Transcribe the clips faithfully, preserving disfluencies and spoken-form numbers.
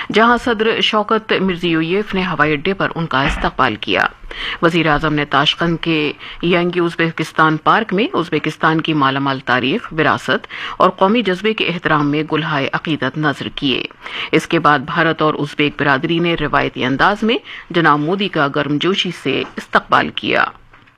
जहां सदर Shavkat Mirziyoyev ने हवाई अड्डे पर उनका इस्तकबाल किया। वजीर आजम ने ताशकंद के यांगी उज़्बेकिस्तान पार्क में उज़्बेकिस्तान की मालामाल तारीख, विरासत और कौमी जज्बे के एहतराम में गुलहाए अकीदत नजर किए। इसके बाद भारत और उज़्बेक बिरादरी ने रिवायती अंदाज में जनाब मोदी का गर्मजोशी से इस्तकबाल किया।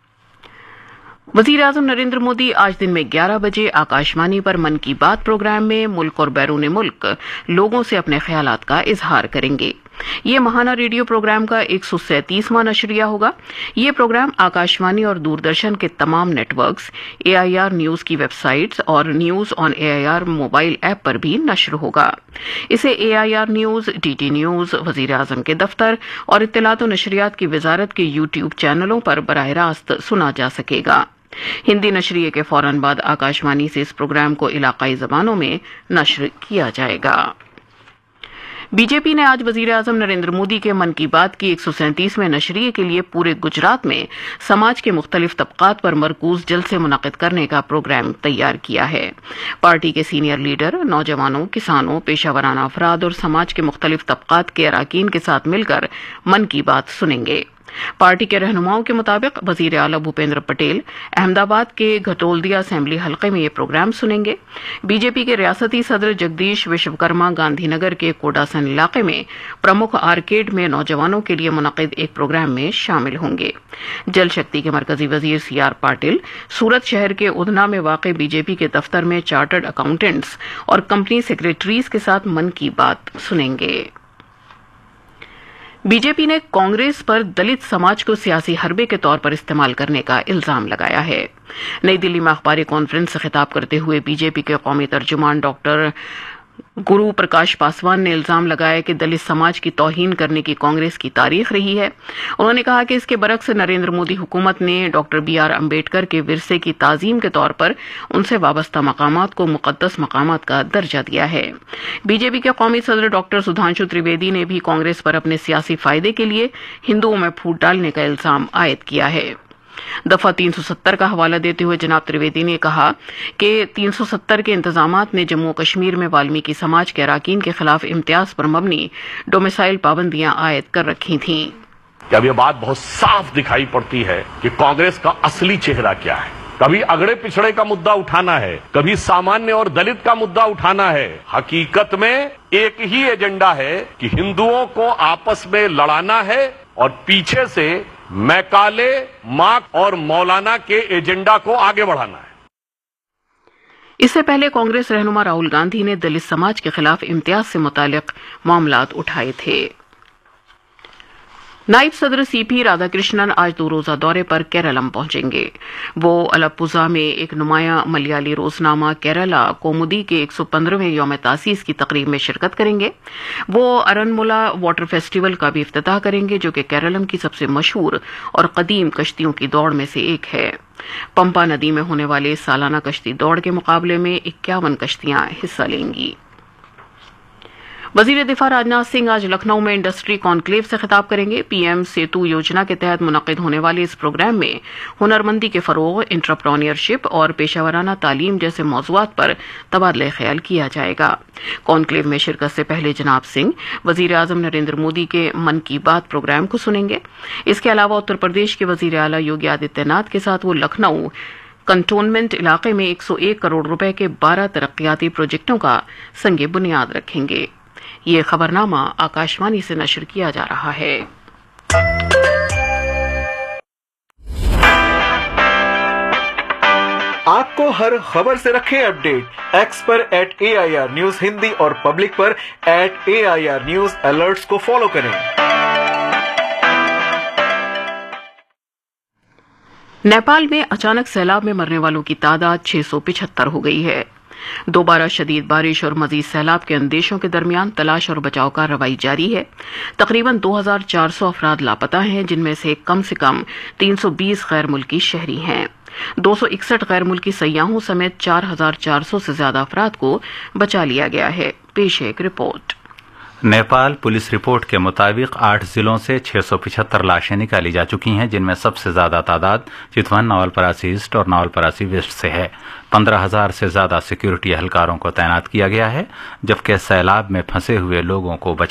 वजीर आजम नरेंद्र मोदी आज दिन में ग्यारह बजे आकाशवाणी पर मन की बात प्रोग्राम में मुल्क और बैरून मुल्क लोगों से अपने ख्यालात का इजहार करेंगे। ये महाना रेडियो प्रोग्राम का एक सौ सैंतीसवां नशरिया होगा। ये प्रोग्राम आकाशवाणी और दूरदर्शन के तमाम नेटवर्क्स, एआईआर न्यूज की वेबसाइट्स और news on AIR mobile app पर भी नश्र होगा। इसे एआईआर न्यूज, डीटी न्यूज, वजीर आजम के दफ्तर और इत्तलात व नशरियात की वजारत के यूट्यूब चैनलों पर बराह रास्त सुना जा सकेगा। हिंदी नशरिये के फौरन बाद आकाशवाणी से इस प्रोग्राम को इलाकाई जबानों में नश्र किया जाएगा। बीजेपी ने आज वजीर आजम नरेंद्र मोदी के मन की बात की एक सौ सैंतीसवें नशरिये के लिए पूरे गुजरात में समाज के मुख्तलिफ तबकात पर मरकूज जलसे मुनक़िद करने का प्रोग्राम तैयार किया है। पार्टी के सीनियर लीडर नौजवानों, किसानों, पेशावराना अफराद और समाज के मुख्तलिफ तबकात के अराकीन के साथ मिलकर मन की बात सुनेंगे। पार्टी के रहनुमाओं के मुताबिक वजीर आला भूपेंद्र पटेल अहमदाबाद के घटोलदिया असेंबली हलके में ये प्रोग्राम सुनेंगे। बीजेपी के रियासती सदर जगदीश विश्वकर्मा गांधीनगर के कोडासन इलाके में प्रमुख आर्केड में नौजवानों के लिए मुनक़िद एक प्रोग्राम में शामिल होंगे। जल शक्ति के मरकजी वजीर सी आर पाटिल सूरत शहर के उधना में वाक़े बीजेपी के दफ्तर में चार्टर्ड अकाउंटेंट्स और कंपनी सेक्रेटरीज के साथ मन की बात सुनेंगे। बीजेपी ने कांग्रेस पर दलित समाज को सियासी हरबे के तौर पर इस्तेमाल करने का इल्जाम लगाया है। नई दिल्ली में अखबारी कॉन्फ्रेंस से खिताब करते हुए बीजेपी के कौमी तर्जुमान डॉक्टर गुरु प्रकाश पासवान ने इल्जाम लगाया कि दलित समाज की तौहीन करने की कांग्रेस की तारीख रही है। उन्होंने कहा कि इसके बरक्स नरेंद्र मोदी हुकूमत ने डॉक्टर बी आर अम्बेडकर के विरसे की ताजीम के तौर पर उनसे वाबस्ता मकामात को मुकद्दस मकामात का दर्जा दिया है। बीजेपी के कौमी सदर डॉक्टर सुधांशु त्रिवेदी ने भी कांग्रेस पर अपने सियासी फायदे के लिए हिंदुओं में फूट डालने का इल्जाम आयद किया है। दफा तीन सौ सत्तर का हवाला देते हुए जनाब त्रिवेदी ने कहा कि तीन सौ सत्तर के इंतजामात ने जम्मू कश्मीर में वाल्मीकि समाज के अराकीन के खिलाफ इम्तियाज पर मबनी डोमिसाइल पाबंदियां आयद कर रखी थीं। अब यह बात बहुत साफ दिखाई पड़ती है कि कांग्रेस का असली चेहरा क्या है। कभी अगड़े पिछड़े का मुद्दा उठाना है, कभी सामान्य और दलित का मुद्दा उठाना है। हकीकत में एक ही एजेंडा है कि हिंदुओं को आपस में लड़ाना है और पीछे से मैकाले, मार्क्स और मौलाना के एजेंडा को आगे बढ़ाना है। इससे पहले कांग्रेस रहनुमा राहुल गांधी ने दलित समाज के खिलाफ इम्तियाज से मुतालिक मामलात उठाए थे। नायब सदर सी पी राधाकृष्णन आज दो रोजा दौरे पर केरलम पहुंचेंगे। वो अलपुजा में एक नुमाया मलयाली रोजनामा केरला कौमुदी के एक सौ पंद्रहवें यौम तासीस की तकरीब में शिरकत करेंगे। वो अरनमुला वाटर फेस्टिवल का भी इफ्तिताह करेंगे, जो कि केरलम की सबसे मशहूर और कदीम कश्तियों की दौड़ में से एक है। पंपा नदी में होने वाले सालाना कश्ती दौड़ के मुकाबले में इक्यावन कश्तियां हिस्सा लेंगी। वजीर दिफा राजनाथ सिंह आज लखनऊ में इंडस्ट्री कॉन्क्लेव से खिताब करेंगे। पीएम सेतु योजना के तहत मुनक्किद होने वाले इस प्रोग्राम में हुनरमंदी के फरोग, इंटरप्रेन्योरशिप और पेशावराना तालीम जैसे मौज़ूआत पर तबादला ख्याल किया जाएगा। कॉन्क्लेव में शिरकत से पहले जनाब सिंह वजीर आजम नरेंद्र मोदी के मन की बात प्रोग्राम को सुनेंगे। इसके अलावा उत्तर प्रदेश के वजीर आला योगी आदित्यनाथ के साथ वो लखनऊ कंटोनमेंट इलाके में एक सौ एक करोड़ रुपए के बारह तरक्याती प्रोजेक्टों का संगे बुनियाद रखेंगे। ये खबरनामा आकाशवाणी से नशर किया जा रहा है। आपको हर खबर से रखें अपडेट। एक्स पर eight A I R news Hindi और पब्लिक पर eight A I R news alerts को फॉलो करें। नेपाल में अचानक सैलाब में मरने वालों की तादाद छह सौ पिछहत्तर हो गई है। दोबारा शदीद बारिश और मजीद सैलाब के अंदेशों के दरमियान तलाश और बचाव कार्रवाई जारी है। तकरीबन दो हजार चार सौ अफराद लापता हैं, जिनमें से कम से कम तीन सौ बीस गैर मुल्की शहरी हैं। दो सौ इकसठ गैर मुल्की सयाहों समेत चार हजार चार सौ से ज्यादा अफराद को बचा लिया गया है। पेश है एक रिपोर्ट। नेपाल पुलिस रिपोर्ट के मुताबिक आठ जिलों से छह सौ पिछहत्तर लाशें निकाली जा चुकी हैं, जिनमें सबसे ज्यादा तादाद चितवन, नावलपरासी ईस्ट और नावलपरासी वेस्ट से है। पंद्रह हजार से ज्यादा सिक्योरिटी एहलकारों को तैनात किया गया है, जबकि सैलाब में फंसे हुए लोगों को